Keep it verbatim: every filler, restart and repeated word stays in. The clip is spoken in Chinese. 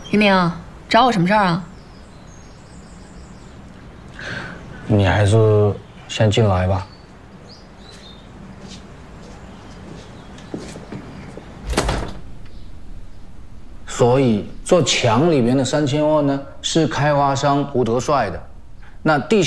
婷婷，找我什么事儿啊？ 你还是先进来吧。所以这墙里面的三千万呢，是开发商吴德帅的。那地